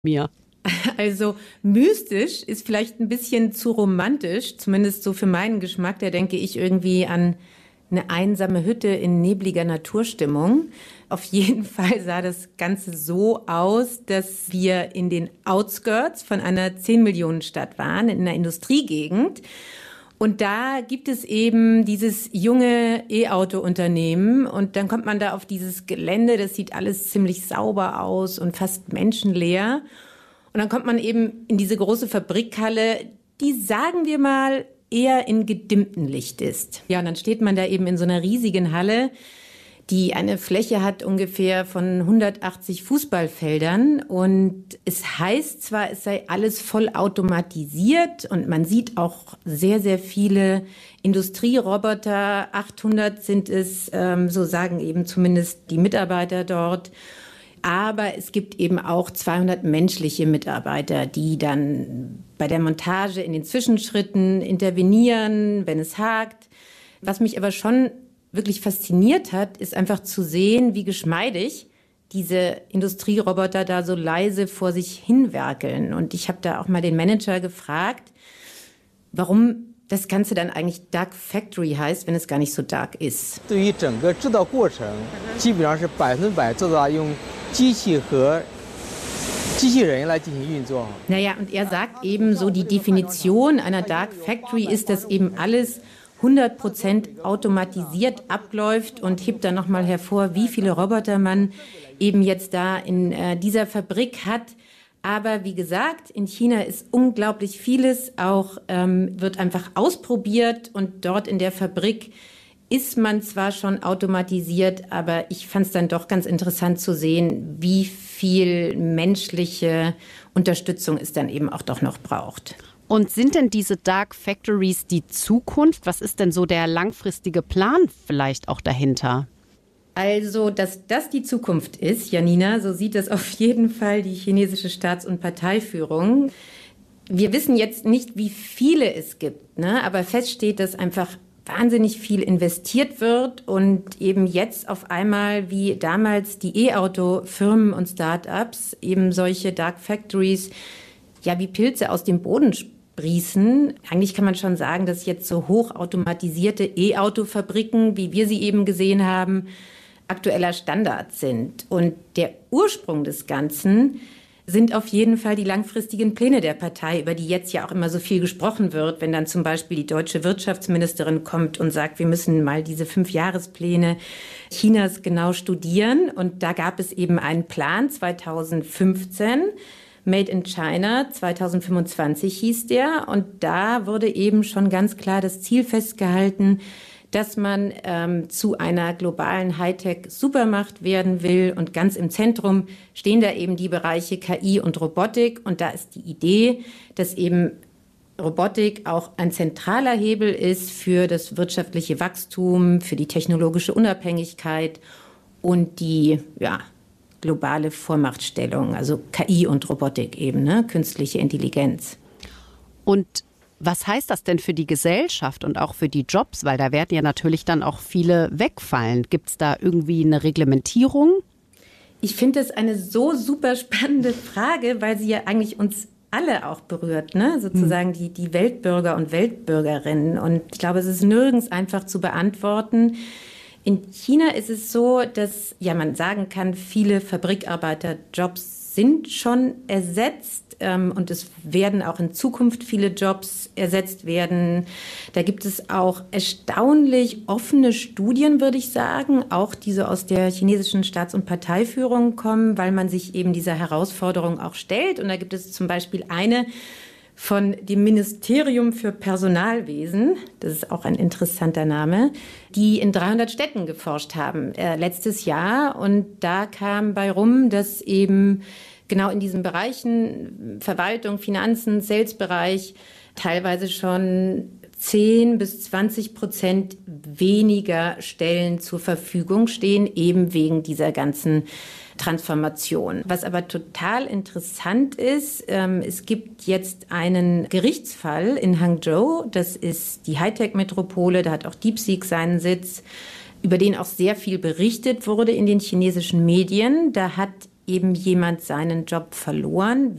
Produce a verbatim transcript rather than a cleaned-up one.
mir. Also mystisch ist vielleicht ein bisschen zu romantisch, zumindest so für meinen Geschmack. Da denke ich irgendwie an eine einsame Hütte in nebliger Naturstimmung. Auf jeden Fall sah das Ganze so aus, dass wir in den Outskirts von einer zehn-Millionen-Stadt waren, in einer Industriegegend. Und da gibt es eben dieses junge E-Auto-Unternehmen und dann kommt man da auf dieses Gelände, das sieht alles ziemlich sauber aus und fast menschenleer. Und dann kommt man eben in diese große Fabrikhalle, die, sagen wir mal, eher in gedimmtem Licht ist. Ja, und dann steht man da eben in so einer riesigen Halle, die eine Fläche hat ungefähr von hundertachtzig Fußballfeldern. Und es heißt zwar, es sei alles voll automatisiert und man sieht auch sehr, sehr viele Industrieroboter. achthundert sind es, ähm, so sagen eben zumindest die Mitarbeiter dort. Aber es gibt eben auch zweihundert menschliche Mitarbeiter, die dann bei der Montage in den Zwischenschritten intervenieren, wenn es hakt. Was mich aber schon wirklich fasziniert hat, ist einfach zu sehen, wie geschmeidig diese Industrieroboter da so leise vor sich hinwerkeln. Und ich habe da auch mal den Manager gefragt, warum das Ganze dann eigentlich Dark Factory heißt, wenn es gar nicht so dark ist. Naja, und er sagt eben so, die Definition einer Dark Factory ist, dass eben alles hundert Prozent automatisiert abläuft und hebt dann nochmal hervor, wie viele Roboter man eben jetzt da in äh, dieser Fabrik hat. Aber wie gesagt, in China ist unglaublich vieles, auch ähm, wird einfach ausprobiert und dort in der Fabrik ist man zwar schon automatisiert, aber ich fand es dann doch ganz interessant zu sehen, wie viel menschliche Unterstützung es dann eben auch doch noch braucht. Und sind denn diese Dark Factories die Zukunft? Was ist denn so der langfristige Plan vielleicht auch dahinter? Also, dass das die Zukunft ist, Janina, so sieht das auf jeden Fall die chinesische Staats- und Parteiführung. Wir wissen jetzt nicht, wie viele es gibt, ne? Aber fest steht, dass einfach wahnsinnig viel investiert wird und eben jetzt auf einmal wie damals die E-Auto-Firmen und Start-ups eben solche Dark Factories ja wie Pilze aus dem Boden sprießen. Eigentlich kann man schon sagen, dass jetzt so hochautomatisierte E-Auto-Fabriken, wie wir sie eben gesehen haben, aktueller Standard sind. Und der Ursprung des Ganzen sind auf jeden Fall die langfristigen Pläne der Partei, über die jetzt ja auch immer so viel gesprochen wird, wenn dann zum Beispiel die deutsche Wirtschaftsministerin kommt und sagt, wir müssen mal diese Fünfjahrespläne Chinas genau studieren. Und da gab es eben einen Plan zweitausendfünfzehn, Made in China, zweitausendfünfundzwanzig hieß der. Und da wurde eben schon ganz klar das Ziel festgehalten, dass man ähm, zu einer globalen Hightech-Supermacht werden will. Und ganz im Zentrum stehen da eben die Bereiche K I und Robotik. Und da ist die Idee, dass eben Robotik auch ein zentraler Hebel ist für das wirtschaftliche Wachstum, für die technologische Unabhängigkeit und die ja, globale Vormachtstellung, also K I und Robotik eben, ne? Künstliche Intelligenz. Und was heißt das denn für die Gesellschaft und auch für die Jobs? Weil da werden ja natürlich dann auch viele wegfallen. Gibt es da irgendwie eine Reglementierung? Ich finde das eine so super spannende Frage, weil sie ja eigentlich uns alle auch berührt, ne? Sozusagen die, die Weltbürger und Weltbürgerinnen. Und ich glaube, es ist nirgends einfach zu beantworten. In China ist es so, dass ja man sagen kann, viele Fabrikarbeiterjobs sind schon ersetzt ähm, und es werden auch in Zukunft viele Jobs ersetzt werden. Da gibt es auch erstaunlich offene Studien, würde ich sagen, auch die so aus der chinesischen Staats- und Parteiführung kommen, weil man sich eben dieser Herausforderung auch stellt. Und da gibt es zum Beispiel eine von dem Ministerium für Personalwesen, das ist auch ein interessanter Name, die in dreihundert Städten geforscht haben äh, letztes Jahr. Und da kam bei rum, dass eben genau in diesen Bereichen Verwaltung, Finanzen, Sales-Bereich teilweise schon zehn bis zwanzig Prozent weniger Stellen zur Verfügung stehen, eben wegen dieser ganzen Transformation. Was aber total interessant ist, ähm, es gibt jetzt einen Gerichtsfall in Hangzhou, das ist die Hightech-Metropole, da hat auch DeepSeek seinen Sitz, über den auch sehr viel berichtet wurde in den chinesischen Medien. Da hat eben jemand seinen Job verloren.